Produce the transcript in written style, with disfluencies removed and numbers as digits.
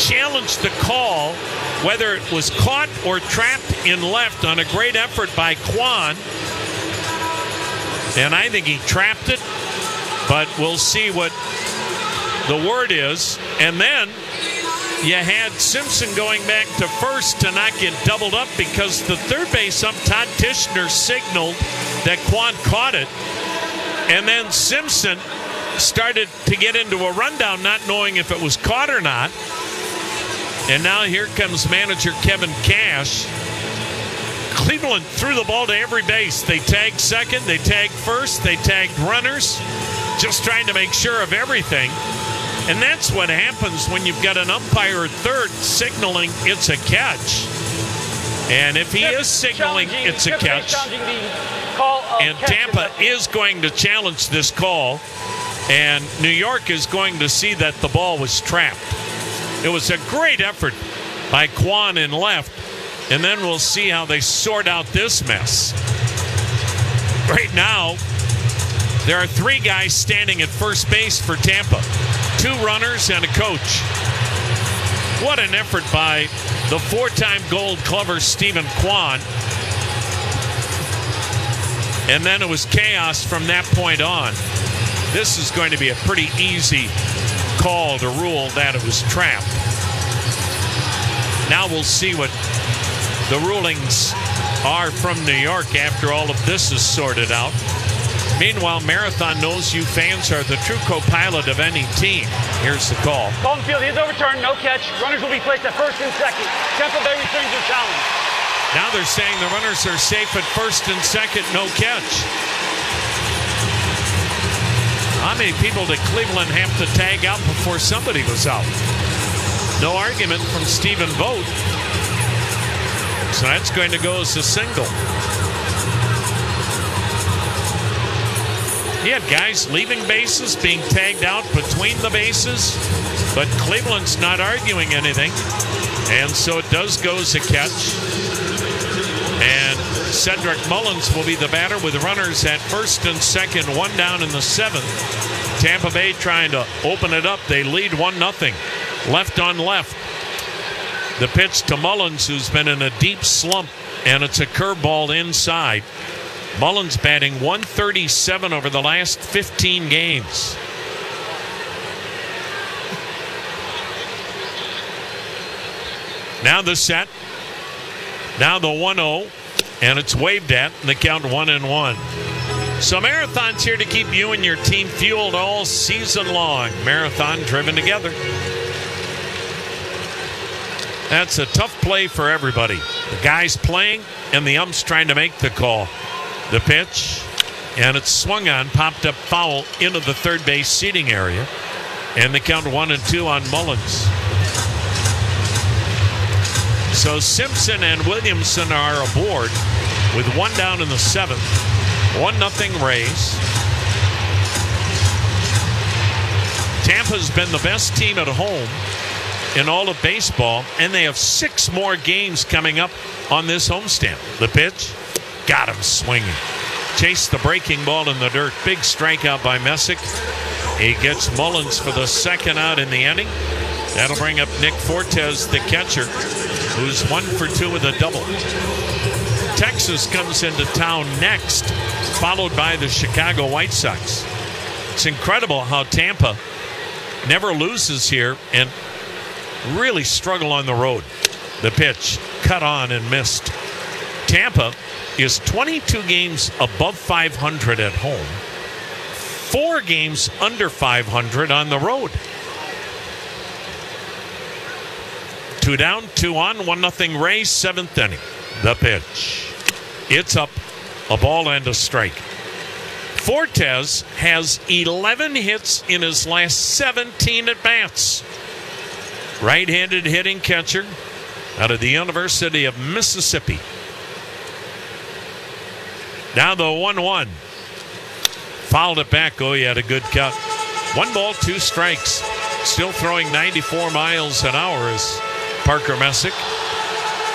challenged the call, whether it was caught or trapped in left on a great effort by Kwon. And I think he trapped it, but we'll see what the word is. And then you had Simpson going back to first to not get doubled up because the third base ump, Todd Tishner, signaled that Kwon caught it. And then Simpson started to get into a rundown, not knowing if it was caught or not. And now here comes manager Kevin Cash. Cleveland threw the ball to every base. They tagged second, they tagged first, they tagged runners, just trying to make sure of everything. And that's what happens when you've got an umpire at third signaling it's a catch. And if he is signaling it's a catch, and Tampa is going to challenge this call, and New York is going to see that the ball was trapped. It was a great effort by Kwon in left, and then we'll see how they sort out this mess. Right now, there are three guys standing at first base for Tampa. 2 runners and a coach. What an effort by the 4-time Gold Glover Stephen Kwon. And then it was chaos from that point on. This is going to be a pretty easy call to rule that it was trapped. Now we'll see what the rulings are from New York after all of this is sorted out. Meanwhile, Marathon knows you fans are the true co-pilot of any team. Here's the call. Ball in the field is overturned, no catch. Runners will be placed at first and second. Tampa Bay returns their challenge. Now they're saying the runners are safe at first and second, no catch. How many people did Cleveland have to tag out before somebody was out? No argument from Stephen Vogt. So that's going to go as a single. He had guys leaving bases, being tagged out between the bases, but Cleveland's not arguing anything. And so it does go as a catch. And Cedric Mullins will be the batter with runners at first and second, 1 down in the 7th. Tampa Bay trying to open it up. They lead 1-0. Left on left. The pitch to Mullins, who's been in a deep slump, and it's a curveball inside. Mullins batting .137 over the last 15 games. Now the set. Now the 1-0. And it's waved at. And the count 1-1. So Marathon's here to keep you and your team fueled all season long. Marathon driven together. That's a tough play for everybody. The guys playing and the umps trying to make the call. The pitch, and it's swung on, popped up foul into the third base seating area. And the count 1-2 on Mullins. So Simpson and Williamson are aboard with 1 down in the 7th. 1-0 Rays. Tampa's been the best team at home in all of baseball, and they have 6 more games coming up on this homestand. The pitch. Got him swinging. Chased the breaking ball in the dirt. Big strikeout by Messick. He gets Mullins for the second out in the inning. That'll bring up Nick Fortes, the catcher, who's 1 for 2 with a double. Texas comes into town next, followed by the Chicago White Sox. It's incredible how Tampa never loses here and really struggle on the road. The pitch cut on and missed. Tampa is 22 games above 500 at home, 4 games under 500 on the road. 2 down, 2 on, 1-0 Rays, 7th inning. The pitch. It's up, a ball and a strike. Fortes has 11 hits in his last 17 at-bats. Right-handed hitting catcher out of the University of Mississippi. Now the 1-1. Fouled it back. Oh, he had a good cut. 1 ball, 2 strikes. Still throwing 94 miles an hour is Parker Messick.